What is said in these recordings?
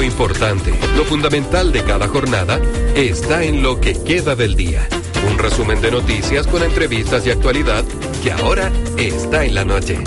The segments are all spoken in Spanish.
importante, lo fundamental de cada jornada, está en lo que queda del día. Un resumen de noticias con entrevistas y actualidad que ahora está en la noche.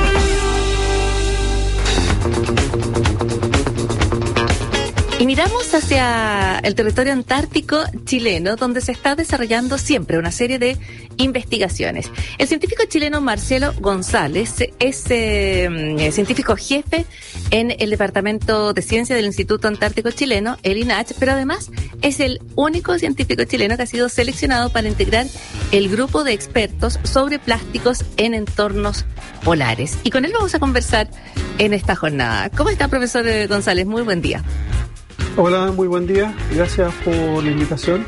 Y miramos hacia el territorio antártico chileno, donde se está desarrollando siempre una serie de investigaciones. El científico chileno Marcelo González es científico jefe en el Departamento de Ciencia del Instituto Antártico Chileno, el INACH, pero además es el único científico chileno que ha sido seleccionado para integrar el grupo de expertos sobre plásticos en entornos polares. Y con él vamos a conversar en esta jornada. ¿Cómo está, profesor González? Muy buen día. Hola, muy buen día. Gracias por la invitación.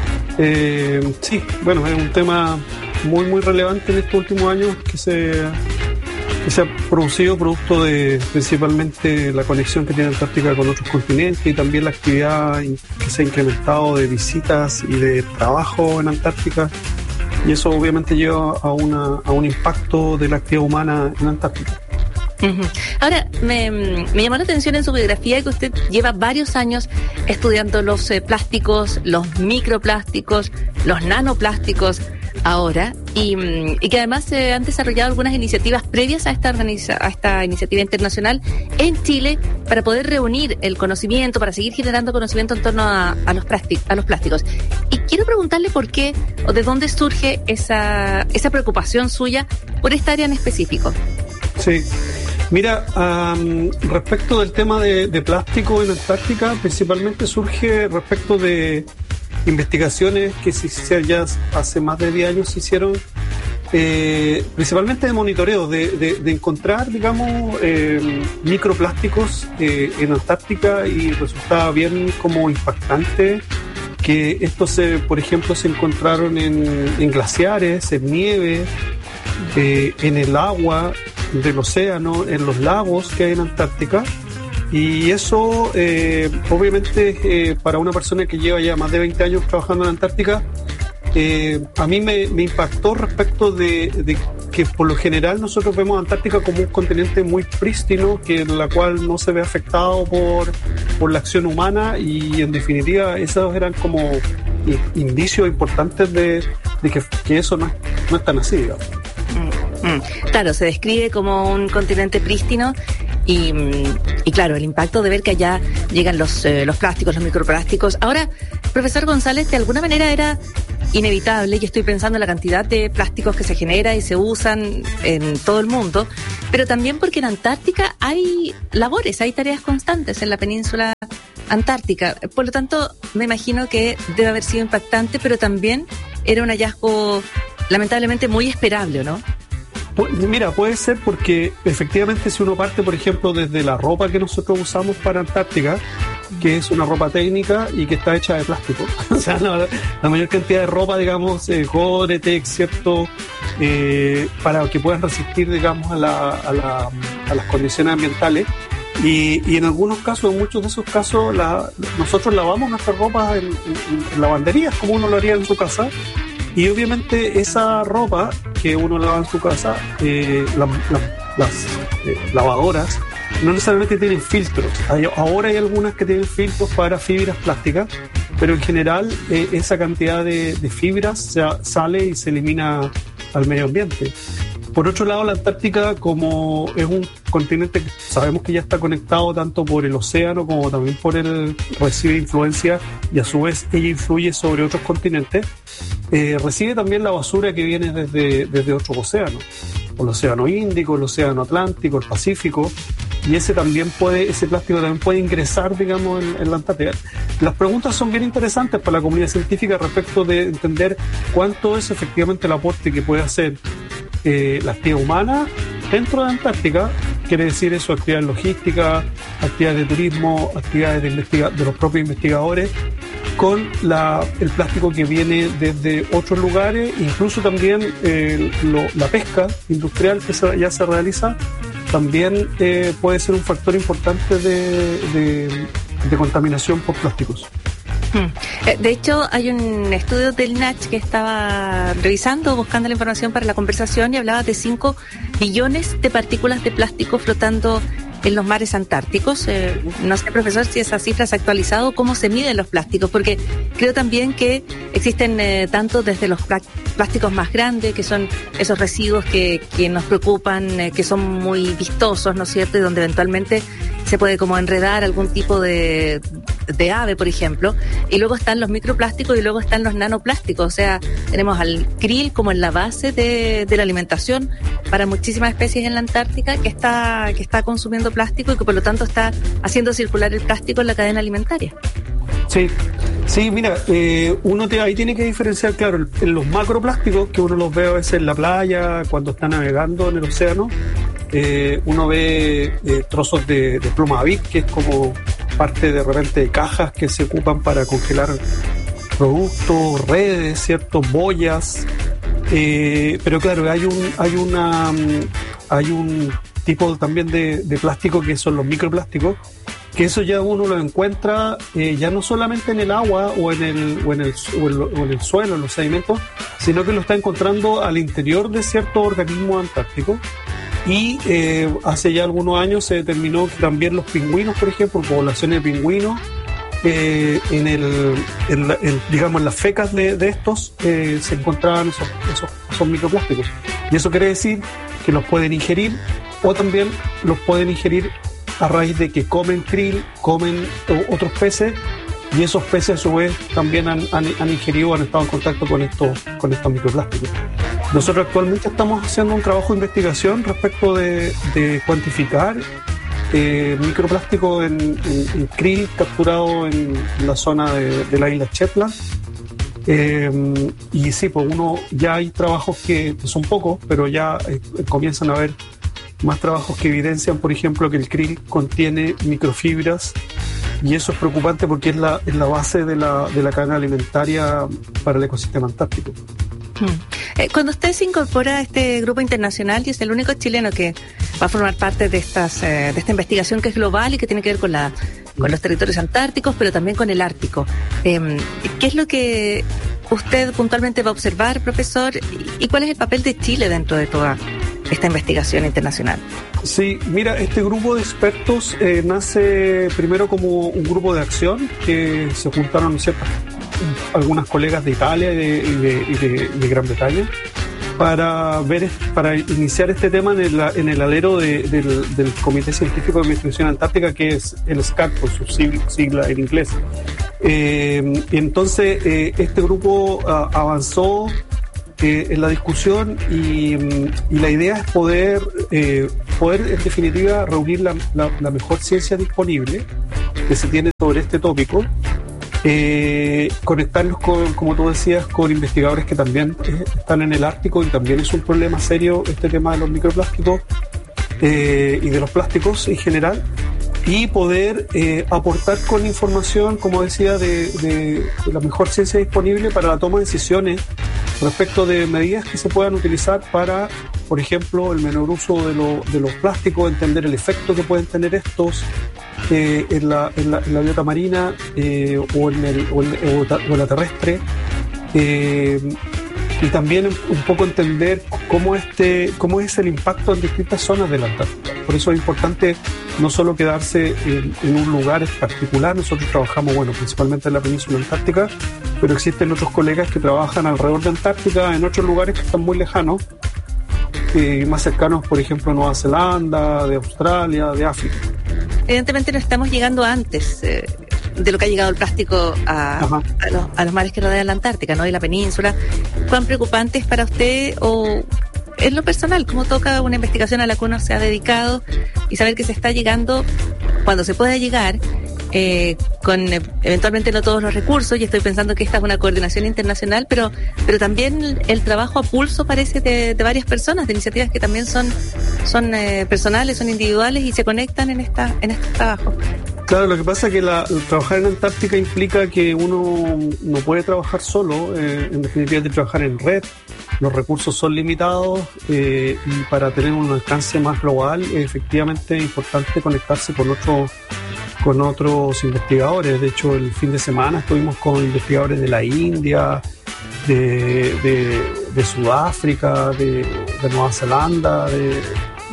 Sí, bueno, es un tema muy relevante en estos últimos años que se ha producido producto de principalmente la conexión que tiene Antártica con otros continentes y también la actividad que se ha incrementado de visitas y de trabajo en Antártica, y eso obviamente lleva a un impacto de la actividad humana en Antártica. Ahora, me llamó la atención en su biografía que usted lleva varios años estudiando los plásticos, los microplásticos, los nanoplásticos ahora, y que además se han desarrollado algunas iniciativas previas a esta iniciativa internacional en Chile para poder reunir el conocimiento, para seguir generando conocimiento en torno a los plásticos. Y quiero preguntarle por qué o de dónde surge esa preocupación suya por esta área en específico. Sí. Mira, respecto del tema de plástico en Antártica, principalmente surge respecto de investigaciones que ya hace más de 10 años se hicieron, principalmente de monitoreo, de encontrar, digamos, microplásticos en Antártica, y resultaba bien como impactante que estos, por ejemplo, se encontraron en glaciares, en nieve, en el agua del océano, en los lagos que hay en Antártica. Y eso, obviamente, para una persona que lleva ya más de 20 años trabajando en Antártica, a mí me impactó respecto de que por lo general nosotros vemos a Antártica como un continente muy prístino, en la cual no se ve afectado por la acción humana, y en definitiva esos eran como indicios importantes de que eso no es tan así, digamos. Claro, se describe como un continente prístino y claro, el impacto de ver que allá llegan los plásticos, los microplásticos. Ahora, profesor González, de alguna manera era inevitable, y estoy pensando en la cantidad de plásticos que se genera y se usan en todo el mundo, pero también porque en Antártica hay labores, hay tareas constantes en la península antártica. Por lo tanto, me imagino que debe haber sido impactante, pero también era un hallazgo lamentablemente muy esperable, ¿no? Mira, puede ser porque efectivamente si uno parte, por ejemplo, desde la ropa que nosotros usamos para Antártica, que es una ropa técnica y que está hecha de plástico. O sea, la mayor cantidad de ropa, digamos, Gore-Tex, ¿cierto? Para que puedan resistir, digamos, a las condiciones ambientales. Y en algunos casos, en muchos de esos casos, nosotros lavamos nuestras ropas en lavanderías, como uno lo haría en su casa. Y obviamente esa ropa que uno lava en su casa, las lavadoras no necesariamente tienen filtros. Ahora hay algunas que tienen filtros para fibras plásticas, pero en general esa cantidad de fibras sale y se elimina al medio ambiente. Por otro lado, la Antártica, como es un continente que sabemos que ya está conectado tanto por el océano como también recibe influencia, y a su vez ella influye sobre otros continentes, recibe también la basura que viene desde otros océanos, el océano Índico, el océano Atlántico, el Pacífico, y ese plástico también puede ingresar, digamos, en la Antártica. Las preguntas son bien interesantes para la comunidad científica respecto de entender cuánto es efectivamente el aporte que puede hacer la actividad humana dentro de Antártica, quiere decir eso, actividades logísticas, actividades de turismo, actividades de los propios investigadores, con el plástico que viene desde otros lugares, incluso también la pesca industrial que ya se realiza, también puede ser un factor importante de contaminación por plásticos. De hecho, hay un estudio del INACH que estaba revisando, buscando la información para la conversación, y hablaba de 5 billones de partículas de plástico flotando en los mares antárticos. No sé, profesor, si esa cifra se ha actualizado, cómo se miden los plásticos, porque creo también que existen tanto desde los plásticos más grandes, que son esos residuos que nos preocupan, que son muy vistosos, ¿no es cierto?, y donde eventualmente se puede como enredar algún tipo de ave, por ejemplo, y luego están los microplásticos y luego están los nanoplásticos. O sea, tenemos al krill como en la base de la alimentación para muchísimas especies en la Antártica que está consumiendo plástico y que por lo tanto está haciendo circular el plástico en la cadena alimentaria. Sí, mira, uno ahí tiene que diferenciar, claro, en los macroplásticos, que uno los ve a veces en la playa, cuando está navegando en el océano, uno ve trozos de pluma avid, que es como parte de repente de cajas que se ocupan para congelar productos, redes, ciertos boyas, pero claro, hay un tipo también de plástico que son los microplásticos, que eso ya uno lo encuentra ya no solamente en el agua o en el suelo, en los sedimentos, sino que lo está encontrando al interior de ciertos organismos antárticos. Y hace ya algunos años se determinó que también los pingüinos, por ejemplo, poblaciones de pingüinos, digamos, en las fecas de estos se encontraban esos microplásticos. Y eso quiere decir que los pueden ingerir, o también los pueden ingerir a raíz de que comen krill, comen otros peces, y esos peces a su vez también han ingerido, han estado en contacto con estos microplásticos. Nosotros actualmente estamos haciendo un trabajo de investigación respecto de cuantificar microplástico en krill capturado en la zona de la isla Shetland. Y sí, pues ya hay trabajos que son pocos, pero ya comienzan a haber más trabajos que evidencian, por ejemplo, que el krill contiene microfibras, y eso es preocupante porque es la base de la cadena alimentaria para el ecosistema antártico. Cuando usted se incorpora a este grupo internacional y es el único chileno que va a formar parte de esta investigación que es global y que tiene que ver con los territorios antárticos, pero también con el Ártico, ¿qué es lo que usted puntualmente va a observar, profesor? ¿Y cuál es el papel de Chile dentro de toda esta investigación internacional? Sí, mira, este grupo de expertos nace primero como un grupo de acción que se juntaron, ¿no es cierto?, algunas colegas de Italia y de Gran Bretaña para iniciar este tema en el alero del Comité Científico de Investigación Antártica, que es el SCAT por su sigla en inglés. Y entonces este grupo avanzó en la discusión y la idea es poder en definitiva reunir la mejor ciencia disponible que se tiene sobre este tópico, conectarlos como tú decías, con investigadores que también están en el Ártico, y también es un problema serio este tema de los microplásticos y de los plásticos en general, y poder aportar con información, como decía, de la mejor ciencia disponible para la toma de decisiones respecto de medidas que se puedan utilizar para, por ejemplo, el menor uso de los plásticos, entender el efecto que pueden tener estos en la biota marina o en la terrestre, y también un poco entender cómo es el impacto en distintas zonas de la Antártica. Por eso es importante no solo quedarse en un lugar particular. Nosotros trabajamos, principalmente en la península antártica, pero existen otros colegas que trabajan alrededor de Antártica, en otros lugares que están muy lejanos, más cercanos, por ejemplo, a Nueva Zelanda, de Australia, de África. Evidentemente no estamos llegando antes de lo que ha llegado el plástico a los mares que rodean la Antártica, ¿no?, y la península. ¿Cuán preocupante es para usted, o en lo personal, cómo toca una investigación a la que uno se ha dedicado, y saber que se está llegando cuando se pueda llegar, con eventualmente no todos los recursos? Y estoy pensando que esta es una coordinación internacional, pero también el trabajo a pulso parece de varias personas, de iniciativas que también son personales, son individuales y se conectan en estos trabajos. Claro, lo que pasa es que trabajar en Antártica implica que uno no puede trabajar solo, en definitiva de trabajar en red. Los recursos son limitados, y para tener un alcance más global es efectivamente importante conectarse con otros investigadores. De hecho, el fin de semana estuvimos con investigadores de la India, de Sudáfrica, de Nueva Zelanda,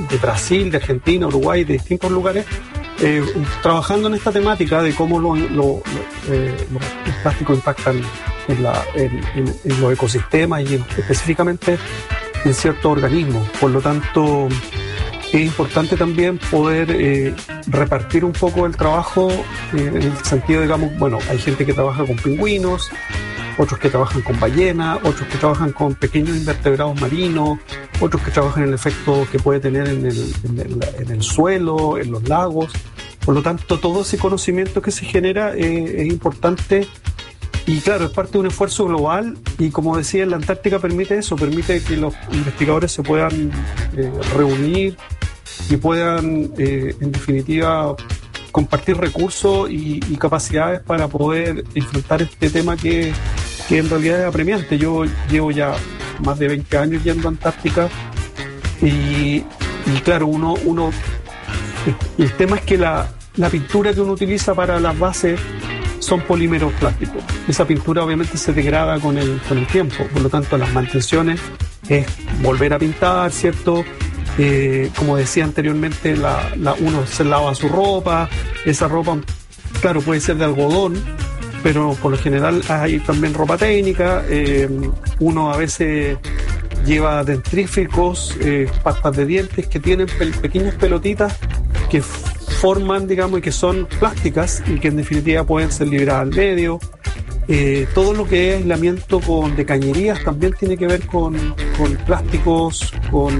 de Brasil, de Argentina, Uruguay, de distintos lugares, trabajando en esta temática de cómo los plásticos impactan en los ecosistemas y específicamente en ciertos organismos. Por lo tanto, es importante también poder repartir un poco el trabajo en el sentido, digamos, bueno, hay gente que trabaja con pingüinos, otros que trabajan con ballenas, otros que trabajan con pequeños invertebrados marinos, otros que trabajan en el efecto que puede tener en el suelo, en los lagos. Por lo tanto, todo ese conocimiento que se genera es importante y claro, es parte de un esfuerzo global y como decía, la Antártica permite eso, permite que los investigadores se puedan reunir y puedan, en definitiva, compartir recursos y capacidades para poder enfrentar este tema que en realidad es apremiante. Yo llevo ya más de 20 años yendo a Antártica y claro, el tema es que la pintura que uno utiliza para las bases son polímeros plásticos. Esa pintura obviamente se degrada con el tiempo, por lo tanto las mantenciones es volver a pintar, ¿cierto? Como decía anteriormente, uno se lava su ropa, esa ropa, claro, puede ser de algodón, pero por lo general hay también ropa técnica, uno a veces lleva dentríficos, pastas de dientes que tienen pequeñas pelotitas que forman, digamos, y que son plásticas y que en definitiva pueden ser liberadas al medio. Todo lo que es aislamiento de cañerías también tiene que ver con plásticos,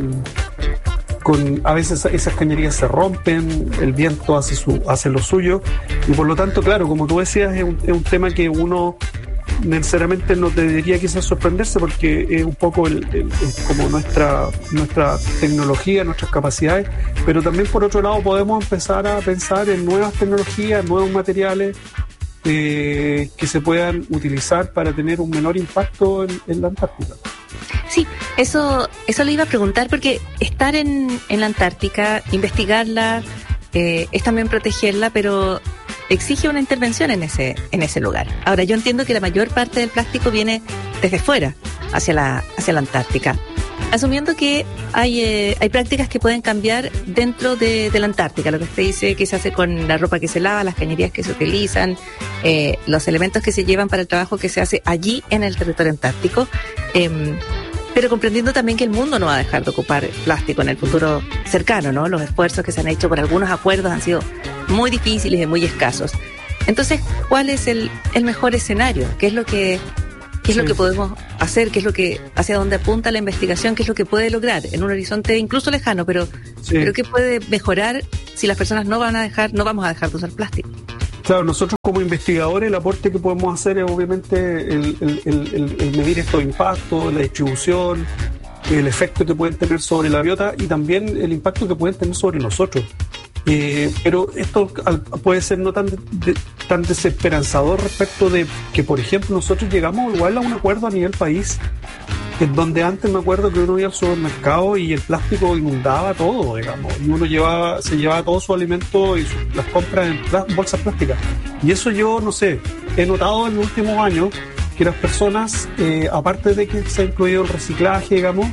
a veces esas cañerías se rompen, el viento hace lo suyo y por lo tanto, claro, como tú decías, es un tema que uno necesariamente no debería quizás sorprenderse porque es un poco como nuestra tecnología, nuestras capacidades, pero también por otro lado podemos empezar a pensar en nuevas tecnologías, nuevos materiales que se puedan utilizar para tener un menor impacto en la Antártica. Sí, eso le iba a preguntar porque estar en la Antártica, investigarla, es también protegerla, pero exige una intervención en ese lugar. Ahora, yo entiendo que la mayor parte del plástico viene desde fuera, hacia la Antártica. Asumiendo que hay prácticas que pueden cambiar dentro de la Antártica, lo que usted dice que se hace con la ropa que se lava, las cañerías que se utilizan, los elementos que se llevan para el trabajo que se hace allí en el territorio antártico, pero comprendiendo también que el mundo no va a dejar de ocupar plástico en el futuro cercano, ¿no? Los esfuerzos que se han hecho por algunos acuerdos han sido muy difíciles y muy escasos. Entonces, ¿cuál es el mejor escenario? ¿Qué es lo que podemos hacer? ¿Qué es hacia dónde apunta la investigación? ¿Qué es lo que puede lograr en un horizonte incluso lejano? Pero ¿qué puede mejorar si las personas no vamos a dejar de usar plástico? Claro, nosotros como investigadores el aporte que podemos hacer es obviamente el medir estos impactos, la distribución, el efecto que pueden tener sobre la biota y también el impacto que pueden tener sobre nosotros. Pero esto puede ser no tan desesperanzador respecto de que, por ejemplo, nosotros llegamos igual a un acuerdo a nivel país, en donde antes me acuerdo que uno iba al supermercado y el plástico inundaba todo, digamos, y uno se llevaba todo su alimento y las compras en bolsas plásticas. Y eso yo, no sé, he notado en los últimos años que las personas, aparte de que se ha incluido el reciclaje, digamos,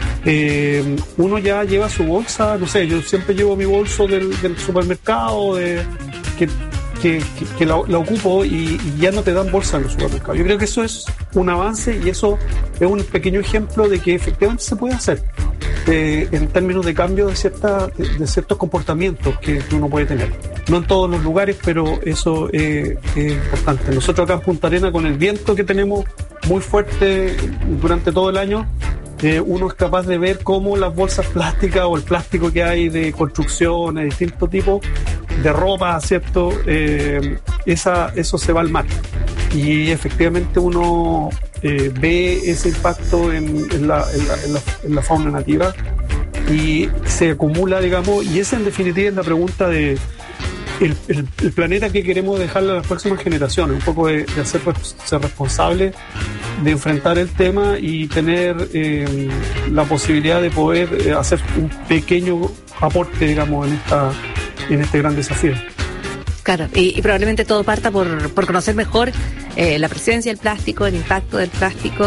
uno ya lleva su bolsa, no sé, yo siempre llevo mi bolso del supermercado, que la ocupo y ya no te dan bolsa en los supermercados. Yo creo que eso es un avance y eso es un pequeño ejemplo de que efectivamente se puede hacer en términos de cambio de ciertos comportamientos que uno puede tener. No en todos los lugares, pero eso es importante. Nosotros acá en Punta Arenas, con el viento que tenemos muy fuerte durante todo el año, uno es capaz de ver cómo las bolsas plásticas o el plástico que hay de construcción, de distintos tipos de ropa, ¿cierto? Eso se va al mar. Y efectivamente uno ve ese impacto en la fauna nativa y se acumula, digamos, y esa en definitiva es la pregunta de el planeta que queremos dejarle a las próximas generaciones, un poco de ser responsable, de enfrentar el tema y tener la posibilidad de poder hacer un pequeño aporte, digamos, en este gran desafío. Claro, y probablemente todo parta por conocer mejor la presencia del plástico, el impacto del plástico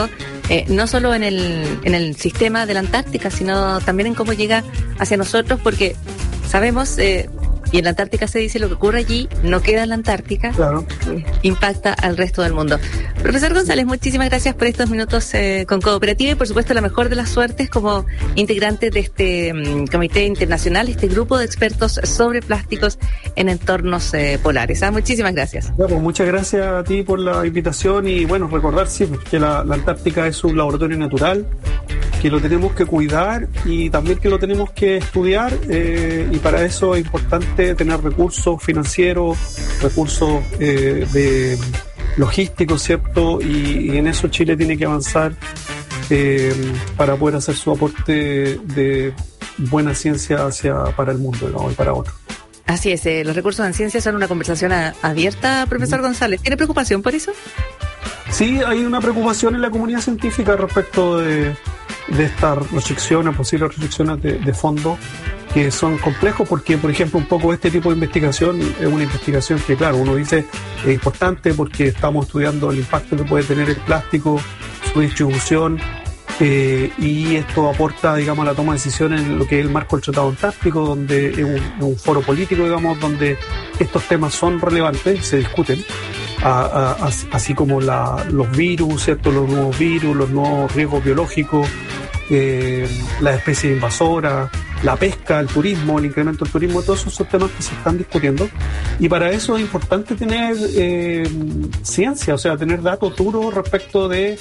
no solo en el sistema de la Antártica, sino también en cómo llega hacia nosotros, porque sabemos, y en la Antártica se dice, lo que ocurre allí no queda en la Antártica, claro, impacta al resto del mundo. Profesor González, muchísimas gracias por estos minutos con Cooperativa y por supuesto la mejor de las suertes como integrante de este comité internacional, este grupo de expertos sobre plásticos en entornos polares. Muchísimas gracias. Pues muchas gracias a ti por la invitación y bueno, recordar siempre que la Antártica es un laboratorio natural, que lo tenemos que cuidar y también que lo tenemos que estudiar, y para eso es importante tener recursos financieros, recursos de logísticos, ¿cierto? Y en eso Chile tiene que avanzar para poder hacer su aporte de buena ciencia para el mundo, ¿no? Y para otros. Así es, los recursos en ciencia son una conversación abierta, profesor González. ¿Tiene preocupación por eso? Sí, hay una preocupación en la comunidad científica respecto de estas restricciones, posibles restricciones de fondos, que son complejos porque, por ejemplo, un poco este tipo de investigación es una investigación que, claro, uno dice es importante porque estamos estudiando el impacto que puede tener el plástico, su distribución, y esto aporta, digamos, a la toma de decisiones en lo que es el marco del Tratado Antártico, donde es un foro político, digamos, donde estos temas son relevantes, se discuten, así como los virus, ¿cierto? Los nuevos virus, los nuevos riesgos biológicos, las especies invasoras, la pesca, el turismo, el incremento del turismo, todos esos son temas que se están discutiendo y para eso es importante tener ciencia, o sea, tener datos duros respecto de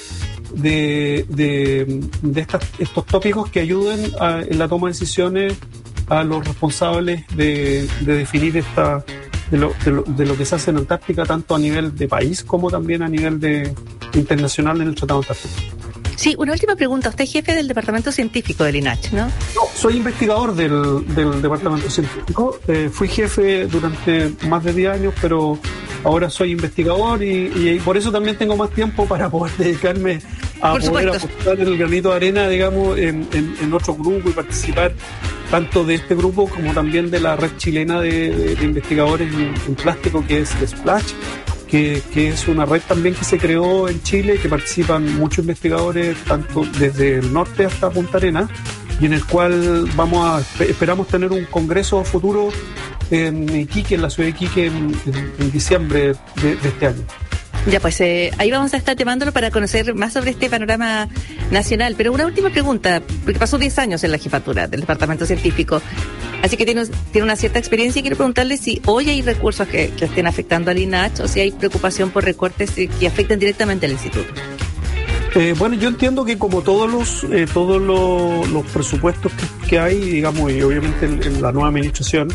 estos tópicos que ayuden en la toma de decisiones a los responsables de definir de lo que se hace en Antártica, tanto a nivel de país como también a nivel internacional en el Tratado Antártico. Sí, una última pregunta. Usted es jefe del Departamento Científico del INACH, ¿no? No, soy investigador del Departamento Científico. Fui jefe durante más de 10 años, pero ahora soy investigador y por eso también tengo más tiempo para poder dedicarme a poder apostar el granito de arena, digamos, en otro grupo y participar tanto de este grupo como también de la red chilena de investigadores en plástico, que es Splash, que es una red también que se creó en Chile, que participan muchos investigadores, tanto desde el norte hasta Punta Arenas, y en el cual esperamos tener un congreso futuro en Iquique, en la ciudad de Iquique, en diciembre de este año. Ya, pues ahí vamos a estar llamándolo para conocer más sobre este panorama nacional. Pero una última pregunta, porque pasó 10 años en la jefatura del Departamento Científico, así que tiene una cierta experiencia y quiero preguntarle si hoy hay recursos que estén afectando al INACH o si hay preocupación por recortes que afecten directamente al instituto. Bueno, yo entiendo que como todos los presupuestos que hay, digamos, y obviamente en la nueva administración,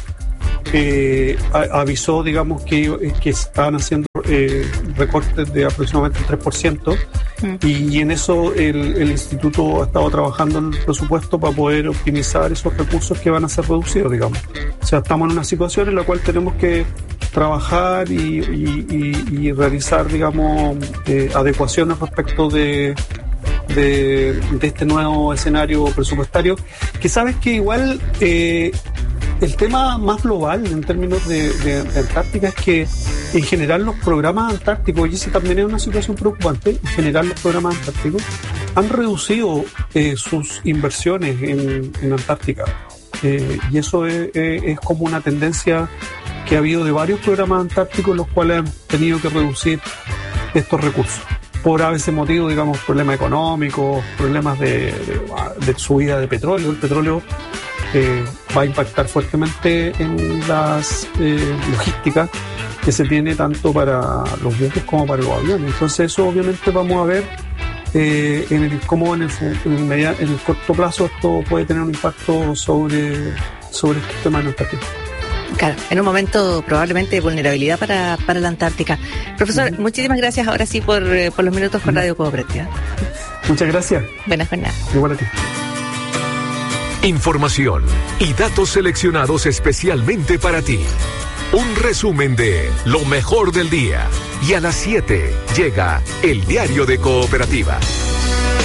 avisó, digamos, que estaban haciendo recortes de aproximadamente el 3%, y en eso el instituto ha estado trabajando en el presupuesto para poder optimizar esos recursos que van a ser reducidos, digamos. O sea, estamos en una situación en la cual tenemos que trabajar y realizar, digamos, adecuaciones respecto de este nuevo escenario presupuestario, que sabes que igual el tema más global en términos de Antártica es que en general los programas antárticos, y esa también es una situación preocupante, en general los programas antárticos han reducido sus inversiones en Antártica, y eso es como una tendencia que ha habido de varios programas antárticos los cuales han tenido que reducir estos recursos por a veces motivos, digamos, problemas económicos, problemas de subida de petróleo. El petróleo va a impactar fuertemente en las logísticas que se tiene tanto para los buques como para los aviones. Entonces eso obviamente vamos a ver cómo en el corto plazo esto puede tener un impacto sobre este tema de Antártica. Claro, en un momento probablemente de vulnerabilidad para la Antártica. Profesor, muchísimas gracias ahora sí por los minutos con Radio Cooperativa. Muchas gracias. Buenas jornadas. Igual a ti. Información y datos seleccionados especialmente para ti. Un resumen de lo mejor del día. Y a las 7 llega el Diario de Cooperativa.